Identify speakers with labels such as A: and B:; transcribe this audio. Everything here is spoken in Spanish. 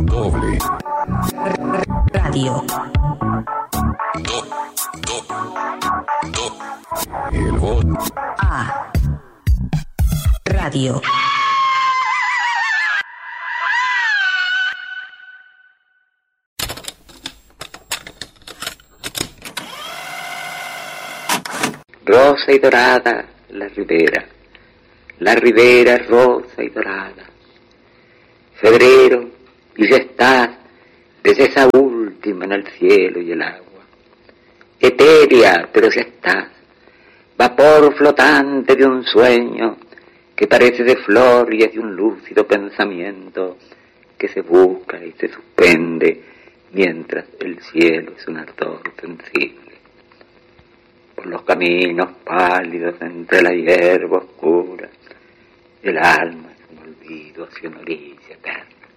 A: Doble.
B: Radio.
A: El voz.
B: A. Radio.
C: Rosa y dorada la ribera rosa y dorada. Febrero, y ya estás desde esa última en el cielo y el agua. Etérea, pero ya estás, vapor flotante de un sueño que parece de flor y es de un lúcido pensamiento que se busca y se suspende mientras el cielo es un ardor sensible. Por los caminos pálidos entre la hierba oscura, el alma es un olvido hacia una orilla eterna.